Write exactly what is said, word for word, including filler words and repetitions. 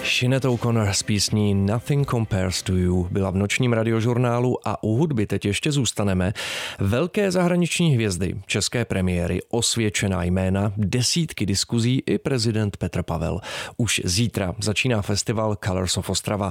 Sinead O'Connor s písní Nothing Compares to You byla v nočním radiožurnálu a u hudby teď ještě zůstaneme. Velké zahraniční hvězdy, české premiéry, osvědčená jména, desítky diskuzí i prezident Petr Pavel. Už zítra začíná festival Colors of Ostrava.